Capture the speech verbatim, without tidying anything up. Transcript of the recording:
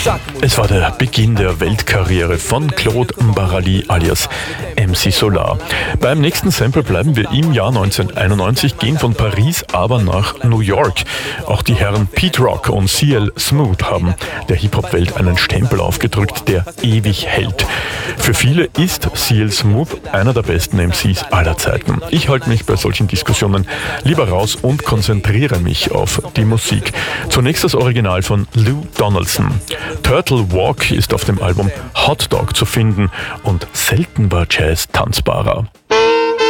Es war der Beginn der Weltkarriere von Claude Mbarali alias M C Solar. Beim nächsten Sample bleiben wir im Jahr neunzehnhunderteinundneunzig, gehen von Paris aber nach New York. Auch die Herren Pete Rock und C L Smooth haben der Hip-Hop-Welt einen Stempel aufgedrückt, der ewig hält. Für viele ist C L Smooth einer der besten M Cs aller Zeiten. Ich halte mich bei solchen Diskussionen lieber raus und konzentriere mich auf die Musik. Zunächst das Original von Lou Donaldson. Turtle Walk ist auf dem Album Hot Dog zu finden und selten war Jazz tanzbarer.